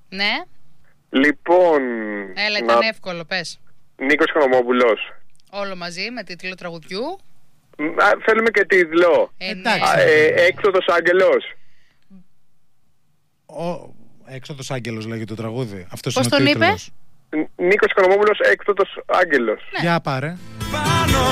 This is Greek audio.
Ναι. Λοιπόν. Έλα, ήταν εύκολο, πες. Νίκος Οικονομόπουλος. Όλο μαζί με τίτλο τραγουδιού. Θέλουμε και τίτλο. Εντάξει. Έξοδος Άγγελος. Έξοδος Άγγελος λέγει το τραγούδι. Αυτός πώς είναι ο τον τίτλος. είπε? Νίκος Οικονομόπουλος, Έξοδος Άγγελος. Για πάρε.